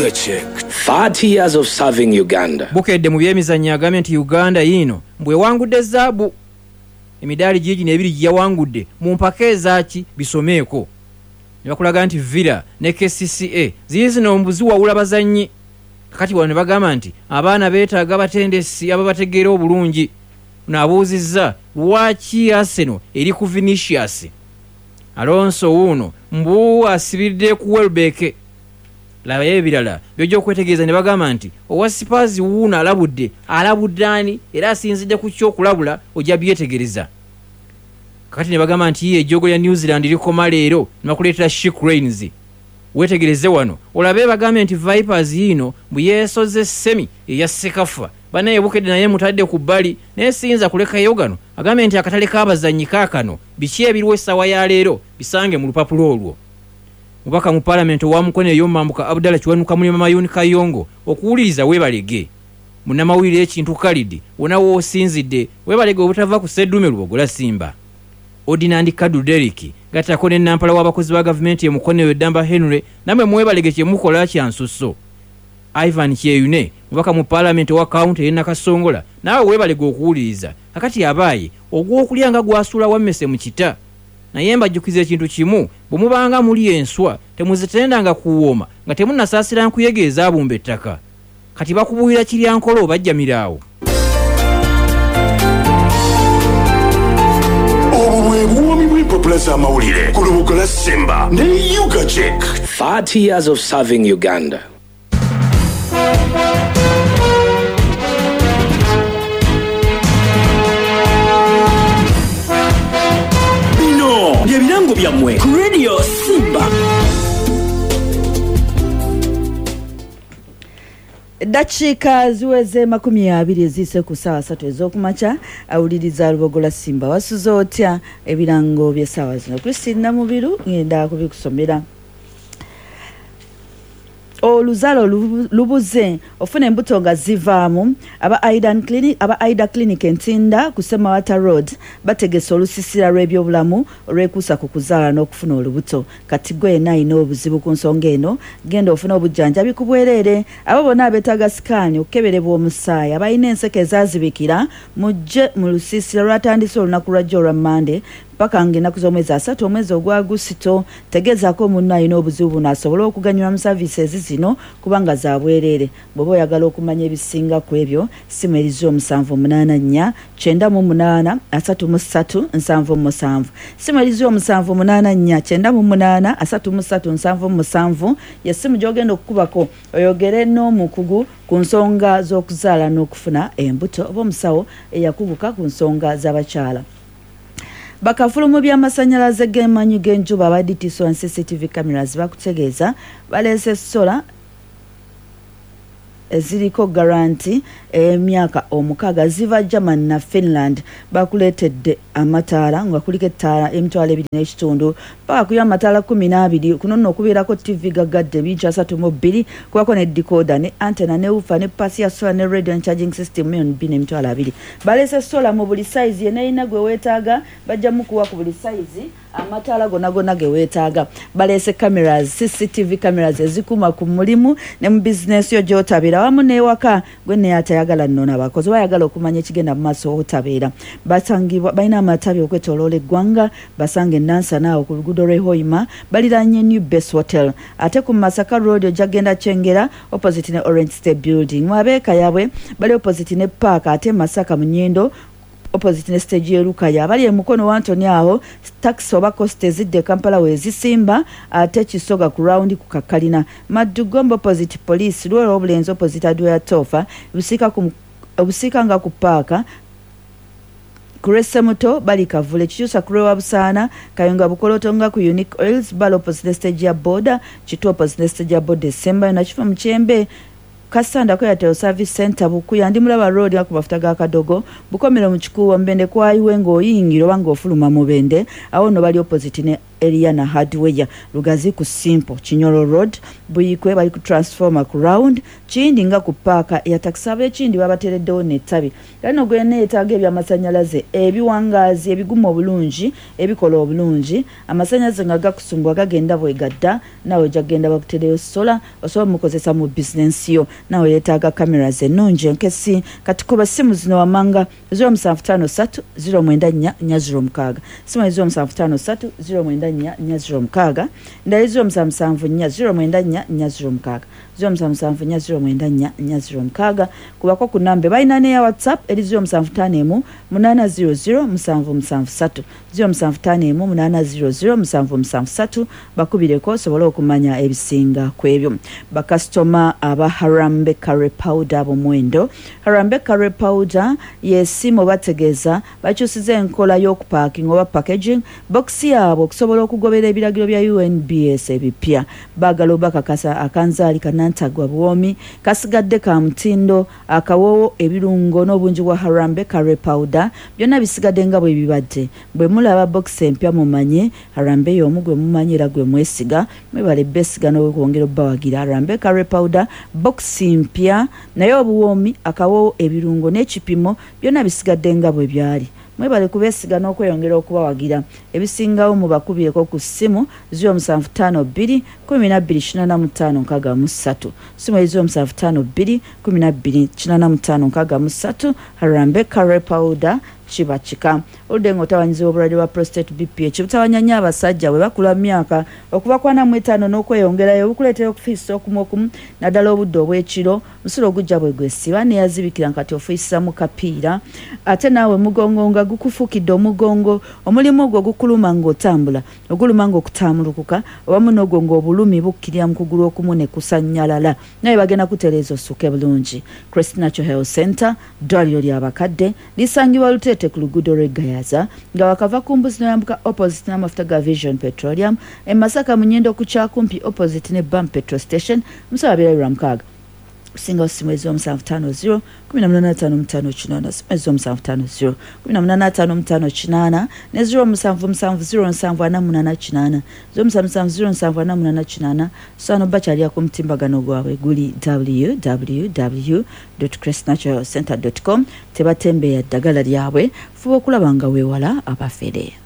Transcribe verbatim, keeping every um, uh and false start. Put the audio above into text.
Yuga check. thirty years of serving Uganda. Bukedde mu byemizannyo agambye nti Uganda yino mbwe wangudde zaabu. Emidaali gigi n'ebiri gyawangudde mu mpaka ezaaki bisomeeko. Ne bakulaga nti Villa ne K C C A ziyizino mbuzi wawula bazannyi. Kakati wano ne bagamba nti abaana beetaaga batendesi ababategeera obulungi. N'abuuzizza lwaki Arsenal eri ku Vinicius. Alonso wuno mbu asibidde ku Welbeck. Laba ebirala byojja okwetegeeza ne bagamba nti owa Spurs wuno alabudde alabuddaani era asinzidde ku kyokulabula ojja byetegereza. Kakati ne bagamba nti ejjogo lya New Zealand likoma leero ne bakuleetera Chic Rains. Wetegereze wano olabe bagambye nti Vipers yino buyeesoze semi eya Sekafa banaye Bukedde naye mutadde ku bbali n'esinza kulekayo gano agambye nti akatale k'abazannyi kaakano biki ebiriwo essaawa ya leero bisange mu lupapula olwo. Mubaka mu Parliament wa Mukono ey'omambuka Abdallah Kiwanuka Mulima Mayuni Kayongo okuwuliriza webalege munnamawulire ekintu Kalidi wona woosinzidde webalege obutava ku Sseddume Lubogola Simba. Ordinary Kadu Derek gatako ne nampala w'abakozi ba gavumenti e Mukono Edamba Henry namwe mwebalege kye mukola kyansusso. Ivan Kyeyune mubaka mu Parliament wa County ena Kasongola nawe webalege okuwuliriza kakati abaayi ogw'okulyanga gwasula wammese mu kita. Naye mbajjukiza ekintu kimu bwe mubanga muli enswa temuzitendanga kuwooma nga temunnasaasira nkuyegeeza abumba ettaka. Kati bakubuulira kiryankolo bajjamiraawo. Obwe buwomi bw'empapula z'amawulire ku Lubogola Simba ne Yuga check. thirty years of serving Uganda. Ebirango byammwe ku Radio Simba. Dakiika ziweze makumi abiri ezise ku ssaawa ssatu ez'okumakya awuliriza Lubogola Simba. Wasuze otya ebirango by'essaawa zino? Christine Namubiru ngenda kubikusomera. Oluzalo lubuze ofuna embuto nga zivaamu aba Aidan Clinic aba Aida Clinic Entinda ku Semawata Road bategese olusisira lw'ebyobulamu olwekuusa ku kuzaala n'okufuna olubuto. Kati gwe nayina obuzibu ku nsonga eno genda ofuna obujjanjabi ku bwereere. Abo bonna abeetaaga sikaani okukeberebwa omusaayi abalina enseke ezaazibikira mujje mu lusisira lwatandise olunaku lwajjo olwa Monday paka ng'ennaku z'omwezi asatu omwezi ogwa Agusito. Tegezaako munno alina obuzibu buno asobole okuganyulwa mu services zino kubanga za bwereere. Bw'oba oyagala okumanya ebisinga ku ebyo simu erizo omusanvu munaana nnya kyenda mu munaana asatu mu ssatu nsanvu mu musanvu. Simu erizo omusanvu munaana nnya kyenda mu munaana asatu mu ssatu nsanvu mu musanvu ye simu gy'ogenda okukubako oyogere n'omukugu ku nsonga z'okuzaala n'okufuna embuto oba omusawo eyakubuka ku nsonga z'abakyala. Bakafulumu by'amasannyalaze g'emanyi g'enjuba aba D T S O and C C T V cameras bakutegeeza baleese sola eziriko garanti emyaka omukaaga ziva Germany na Finland. Bakuleetedde amataala nga kuliko ettaala emitwalo ebiri n'ekitundu paka kuyo amataala kumi n'abiri kuno nno okubeerako T V gagadde bingi asatu mu bbiri kubako ne decoder ne antena ne ufa ne pasi ya sola ne radio and charging system million bbiri n'emitwalo abiri. Baleese sola mu buli size yenna yina gwe weetaaga bajja mukuwa ku buli size amataala gonna gonna ge weetaaga. Baleese cameras C C T V cameras ezikuma ku mulimu ne mu business yo gy'otabeera wamu n'ewaka gwe ne atayagala nno n'abakozi bayagala okumanya ekigenda mu maaso otabeera. Basangibwa balina amatabi okwetooloola eggwanga basange Nansana awo ku luguudo lw'e Hoima baliraanye New Base Hotel ate ku Masaka Road ojagenda Kyengera opposite ne Orange State Building. Mwabeeka yabwe bali opposite ne Park ate Masaka Munyendo opposite ne stage y'Elukaya bali emukono wa Anthony aho taxi oba cost ezidde Kampala wezisimba ate Kisoga ku round ku Kakalina. Madugombo opposite police lwero obulenzi opposite Adwaya Tofa busika ku busika nga ku Park Kurese muto bali Kavule Kikyusa kurewa Busaana Kayunga Bukoloto nga ku Unique Oils bali opposite stage ya Border Kitu opposite stage ya Border December na Chifa Mchembe Kasanda ko Airtel Service Center Bukuya ndi mulaba road ya kubafuta ga Kadogo Bukomero mu Kikuwa Mbende kwa iwe ngo yingiro bango ofuluma mu Bende awo no bali opposite ne Eliana Hardware Lugazi ku Simple Chinyolo Road Buyikwe bali ku transformer ku round Chindi nga ku paka ya taxisabe chindi babatereddewo n'ettabi lano gwe neetaaga ebyamasanyalaze ebiwangazi ebiguma obulungi ebikola obulungi amasanyalaze nga gakusumbwa gagenda bwegadda nawe jagenda bakutereyo sola osobola mukozesa mu business yo nawe yeetaaga cameras ennungi enkesi kati kuba simu zino wamanga zero seven five three zero nine four zero six simu zero seven five three zero nine four zero six ndali zero seven seven four zero nine four zero six zero seven seven four zero nine four zero six kubako ku nambe balina ne ya WhatsApp eri zero seven five eight eight zero zero seven seven three zero seven five eight eight zero zero seven seven three bakubireko sobola okumanya ebisinga kwebyo bakastoma aba Harambe Curry Powder ab'omuwendo Harambe Curry Powder yesimo bategeza bakyusiza enkola y'okupacking oba packaging box yabo okusobola okugobera ebiragiro bya U N B S ebipya bagalo bakakasa akanzaali kanantagwa bwomi kasigadde ka mutindo akawowo ebirungo n'obungi bwa Harambe Curry Powder byonna bisigadde nga bwe bibadde bwe mulaba box empya mumanye Harambe y'omu gwe mumanyi era gwe mwesiga mwebale besiga n'okwongera obbawagira Harambe Curry Powder box empya naye obuwomi akawowo ebirungo n'ekipimo byonna bisigadde nga bwe byali mwebale kubesiga n'okweyongera okubawagira ebisingawo mu bakubireko ku ssimu zero seven five two one two eight five five three simu zero seven five two one two eight five three Harambe Curry Powder chibachika oldengo tawanyize obulwadde bwa prostate B P H butawanyanya abasajja bwe bakula myaka okuva kwana mu etaano n'okweyongerayo bukuleetera okufiisa okumokumu naddala obudde obw'ekiro musulo ogujja bwe gwesiba ne yazibikira nkati ofiisa mu kapiira ate naawe mugongo nga gukufukidde omugongo omulimu ogwo gukuluma ng'otambula oguluma ng'okutambulukuka owamu n'ogwo ng'obulumi bukkirira mu kugulu okumu ne kusanyalala naye bagenda kutereeza osuke bulungi Crest Natural Health Center ddwaliro ly'abakadde lisangibwa Lutete ku luguudo lw'Egayaza nga wakava ku mbuzi n'oyambuka opposite n'amafuta ga Vision Petroleum e Masaka mu Nyendo ku kyakumpi opposite ne Bam Petrol Station musaba bera lwamukaaga singa osimu zero seven five zero one eight five five five eight simu zero seven five zero one eight five five five ne zero seven seven zero seven eight eight zero seven seven zero seven eight eight sano bakyali ku mutimbagano gwabwe guli w w w dot crest natural center dot com tebatembeya ddagala lyabwe fuba okulaba nga weewala abafere